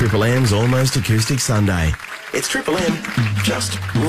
Triple M's Almost Acoustic Sunday. It's Triple M, just